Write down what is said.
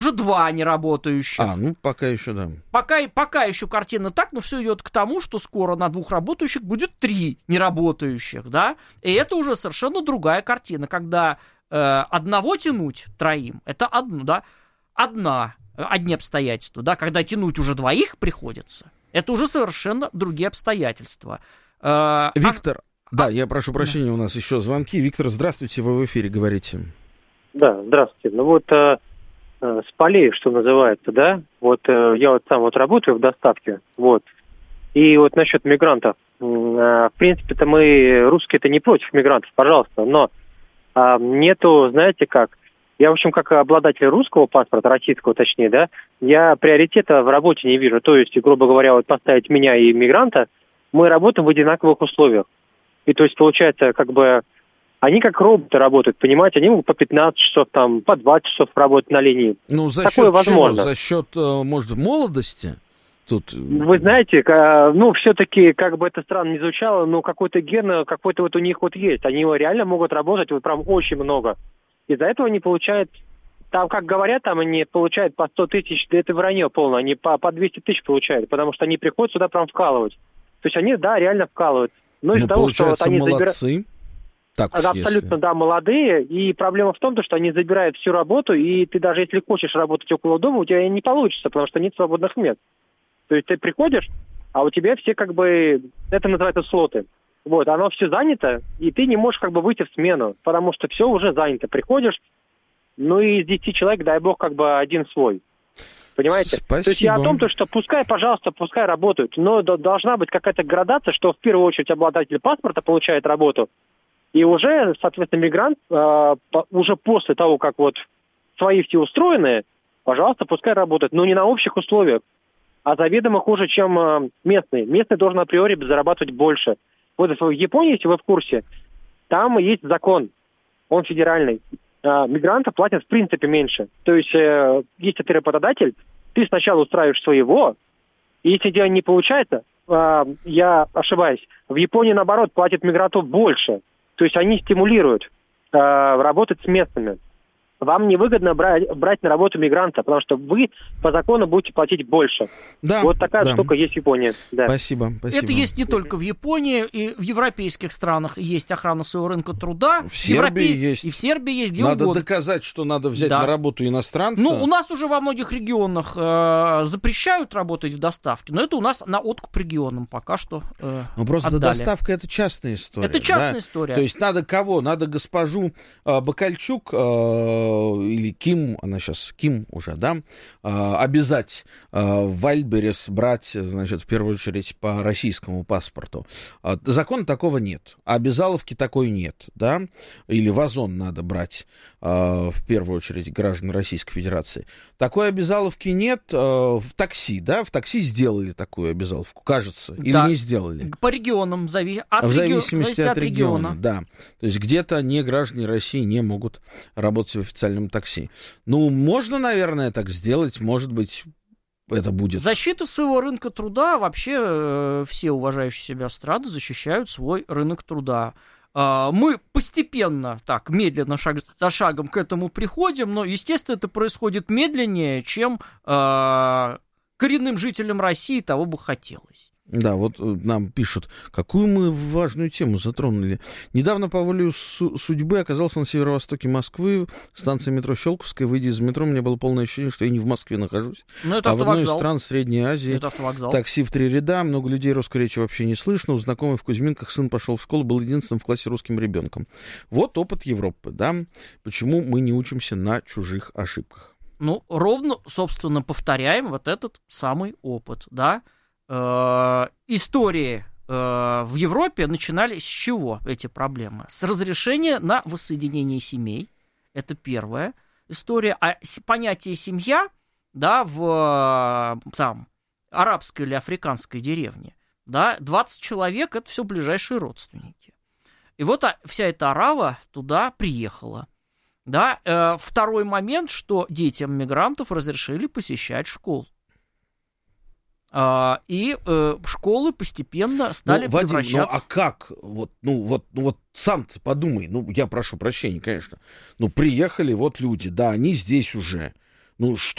уже 2 неработающих. Пока еще, да. Пока еще картина так, но все идет к тому, что скоро на 2 работающих будет 3 неработающих, да, и это уже совершенно другая картина, когда одного тянуть 3, это одни обстоятельства, да, когда тянуть уже 2 приходится, это уже совершенно другие обстоятельства. Виктор, я прошу прощения, у нас еще звонки. Виктор, здравствуйте, вы в эфире, говорите. Да, здравствуйте. С полей, что называется, да, я сам работаю в доставке, и насчет мигрантов, в принципе-то мы, русские-то не против мигрантов, пожалуйста, но нету, знаете как, я, в общем, как обладатель русского паспорта, российского точнее, да, я приоритета в работе не вижу, то есть, грубо говоря, поставить меня и мигранта, мы работаем в одинаковых условиях, и то есть, получается, они как роботы работают, понимаете? Они могут по 15 часов, по 20 часов работать на линии. За Такое счет возможно. чего? За счет, может, молодости? Тут... Вы знаете, все-таки, это странно не звучало, но какой-то ген, какой-то у них есть. Они реально могут работать прям очень много. Из-за этого они получают, там, как говорят, они получают по 100 тысяч, да это вранье полное, они по 200 тысяч получают, потому что они приходят сюда прям вкалывать. То есть они, реально вкалывают. Но из-за того, что получается, они молодцы. Абсолютно, молодые. И проблема в том, что они забирают всю работу, и ты даже если хочешь работать около дома, у тебя не получится, потому что нет свободных мест. То есть ты приходишь, а у тебя все это называется слоты. Оно все занято, и ты не можешь выйти в смену, потому что все уже занято. Приходишь, и из 10 человек, дай бог, один свой. Понимаете? Спасибо. То есть я о том, что пускай работают, но должна быть какая-то градация, что в первую очередь обладатель паспорта получает работу, и уже, соответственно, мигрант, уже после того, как свои все устроены, пожалуйста, пускай работает, но не на общих условиях, а заведомо хуже, чем местный. Местный должен априори зарабатывать больше. В Японии, если вы в курсе, там есть закон, он федеральный. Мигранты платят в принципе меньше. То есть, если ты работодатель, ты сначала устраиваешь своего, и если дело не получается, я ошибаюсь, в Японии, наоборот, платят мигрантов больше. То есть они стимулируют работать с местными. Вам невыгодно брать на работу мигранта, потому что вы по закону будете платить больше. Да, такая штука есть в Японии. Да. Спасибо. Это есть не только в Японии, и в европейских странах есть охрана своего рынка труда. В Сербии есть. И в Сербии есть, где надо угодно. Доказать, что надо взять на работу иностранца. У нас уже во многих регионах запрещают работать в доставке, но это у нас на откуп регионам пока что просто отдали. Доставка — это частная история. Это частная история. То есть надо кого? Надо госпожу Бакальчук или Ким, она сейчас Ким уже, да, обязать в Вальдберрис брать, значит, в первую очередь по российскому паспорту. Закона такого нет, обязаловки такой нет, да, или в Озон надо брать в первую очередь граждан Российской Федерации. Такой обязаловки нет в такси, да, в такси сделали такую обязаловку, кажется, или не сделали. По регионам, в зависимости от региона, да. То есть где-то не граждане России не могут работать в официальном такси. Можно, наверное, так сделать, может быть, это будет. Защита своего рынка труда, вообще все уважающие себя страны защищают свой рынок труда. Мы постепенно, медленно, шаг за шагом к этому приходим, но, естественно, это происходит медленнее, чем коренным жителям России того бы хотелось. Да, нам пишут, какую мы важную тему затронули. Недавно по воле судьбы оказался на северо-востоке Москвы, станция метро Щелковская. Выйдя из метро, у меня было полное ощущение, что я не в Москве нахожусь, это в одной из стран Средней Азии. Это автовокзал. Такси в 3 ряда, много людей русской речи вообще не слышно. У знакомой в Кузьминках сын пошел в школу, был единственным в классе русским ребенком. Вот опыт Европы, да? Почему мы не учимся на чужих ошибках? Ровно, собственно, повторяем этот самый опыт, да? Истории в Европе начинались с чего эти проблемы? С разрешения на воссоединение семей. Это первая история. А понятие семья, да, в арабской или африканской деревне, да, 20 человек — это все ближайшие родственники. И вся эта арава туда приехала. Да. Второй момент, что детям мигрантов разрешили посещать школу. И школы постепенно стали превращаться... Вадим, а как? Сам ты подумай, я прошу прощения, конечно. Приехали люди, да, они здесь уже. Что